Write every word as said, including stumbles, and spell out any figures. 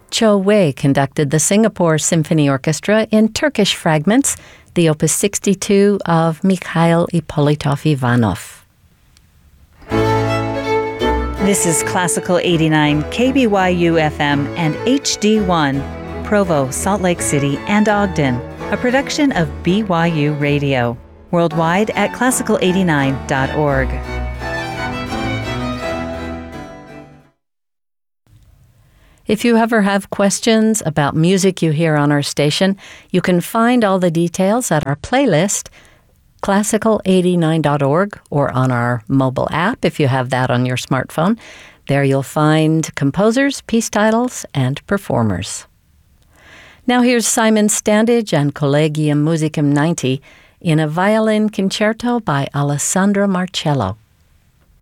Cho Wei conducted the Singapore Symphony Orchestra in Turkish Fragments, the Opus sixty-two of Mikhail Ippolitov Ivanov. This is Classical eighty-nine K B Y U F M and H D one, Provo, Salt Lake City, and Ogden, a production of B Y U Radio. Worldwide at classical eighty-nine dot org. If you ever have questions about music you hear on our station, you can find all the details at our playlist, classical eighty-nine dot org, or on our mobile app if you have that on your smartphone. There you'll find composers, piece titles, and performers. Now here's Simon Standage and Collegium Musicum ninety in a violin concerto by Alessandro Marcello.